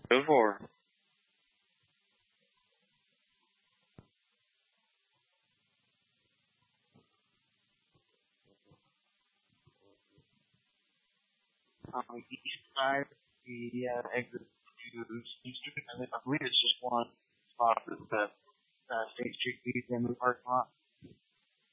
Go for. Each side we exit to Eastern